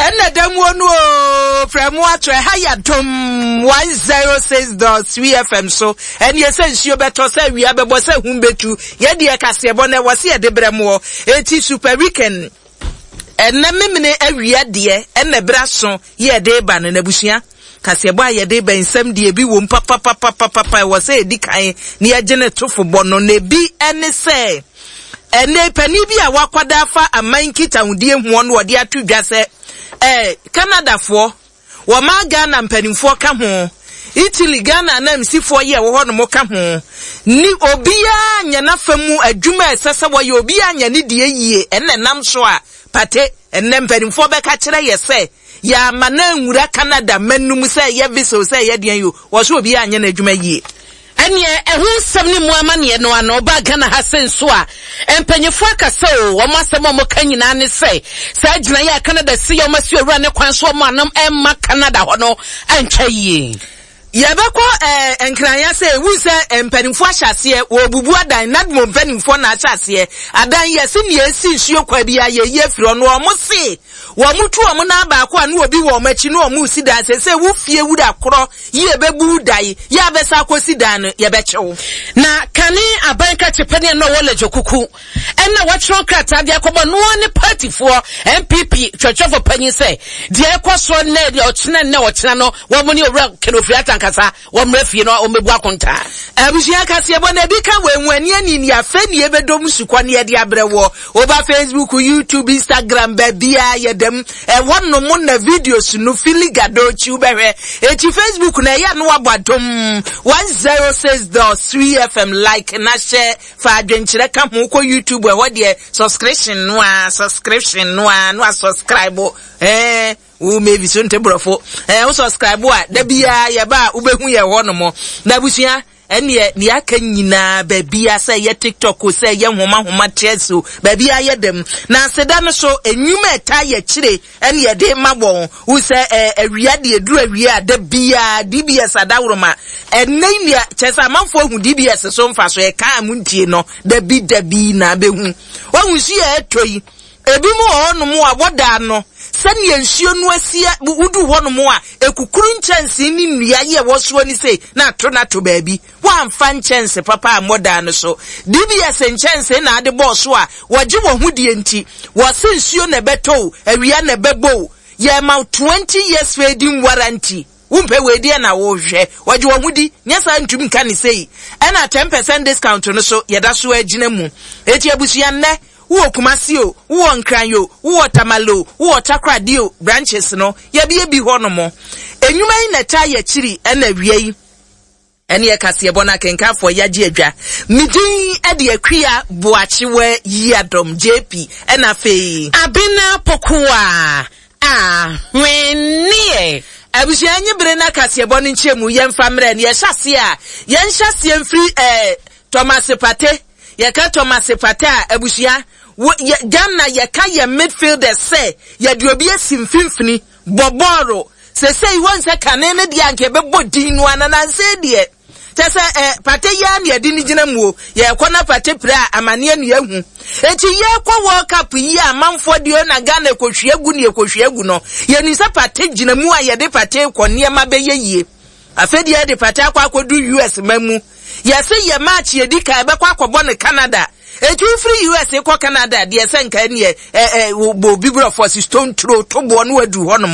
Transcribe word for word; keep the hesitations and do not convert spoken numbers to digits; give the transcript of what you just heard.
Ena demu onu fremu atre haya dom one oh six point three F M so en yese nsuo beto se wi abebo se humbetu ye de kase bo na wose ye de bremo eti super weekend ena memene awia de ena braso ye de ba na busua kase bo ye de ba nsam de bi wo papa papa papa wose edi kan ne agene tofo bo no na bi ene se ene pani bi a wakwada fa aman kita hudie hu no de atudwa se eh Canada fo wo ma Ghana mpanimfo ka ho Italy Ghana na msifo ye wo ho no mo ka ho ni obia nya na famu adwuma esese wo ye obia nya ni de yie enne nam so a pate enne mpanimfo be ka kire ye se ya mana nwura Canada manum se ye visa se ye de yo wo so obia nya na adwuma yie Anye ehun samni mu amane no ana oba Ghana ha senso a empanyefo akase o wo masem mo kanyina ne se sa gina ya Canada si yo masi owura ne kwan so mo anam emma Canada ho no antwa yie Yabeko eh enkranya se wu se empanimfo ahyase wo bubu adan nadmo empanimfo na ahyase adan yesi ne esi nsuo kwa bia ye ye firo no omo se wo mutu omo na ba akwa na obi wo machi no omo si dan se se wu fie wura kro ye bebu dai ya besa akosi dan no ye bechewo na kani abanka chepene no wole jokuku enna watro krata de akobo no ne party for M P P twetwefo panyi se de ekoso na de ochena na ochena no wo mo ne owura kenofriata kasa wo mrefie no omebu akonta abusia kase ebo na bi ka wenwani ani ni afani ebedom sukwa ne de abrewo oba Facebook YouTube Instagram ba bia yedem e wonno mo na videos no filigado chi ubehwe e chi Facebook na ya no abadom one oh six point three F M like na share fa adwenkyere ka ho ko YouTube e wode subscription no a subscription no a no subscribe eh u maybe so ntebrofo eh u subscribe a da bia ye ba ubehu ye ho no mo na busua ene ni aka nyina ba bia say ye TikTok say ye homa homa treso ba bia ye dem na seda no so enyuma eta ye kire ene ye de mabon u say eh awia de eduru awia da bia D B S adawroma ene ni chesa manfo hu D B S so mfa so ye ka muntie no da bi da bi na behu wa hu si ye etoi ebi mu ono mu aboda no sani ensuo no asia wudu hono mo a ekukuru nchanse ni nnua ye woso ni sei na to na to baabi wa mfa nchanse papa amoda no so D B S nchanse na ade boss a waje wo hudie nti wo se nsuo na beto awia na bebo ye ma twenty years trading warranty umpe wedi na wo hwe waje wo hudi nyesa ntum ka ni sei na ten percent discount no so ye da so agina mu eti abusua nne wo kumasio wo nkranyo wo tamalo wo takradio branches no ye bie bi ho no mo enyuma yi na ta ya chiri na wiei ene ye kase bona kenkafo ya gi adwa midin ade akua boachiwe yiadom J P na fe abina pokua ah wenie abusia anyi bre na kase bona nchemu ye mfa mre ne ye hyase a ye hyase mfiri eh Thomas Pate ye ka Thomas Pate a abusia Ghana ye ka ye midfielder say ye de obi asimfimfini boboro se say won se kanene de anke bebo din no ananse de tese eh Pate ya ne de ni gina mu ye kona Pate pra amane anu ahu enti ye kwa World Cup yi amanfo de na Ghana kohwe agu ne kohwe agu no ye ni se Pate gina mu a ye de Pate konne ma be yeye afedi ye de Pate akwa akodu U S mamu ye se ye match ye di ka be kwa akobo ne Canada etu free U S e kwa Canada de senka ne eh eh bo bibro for stone throw to bo no adu ho no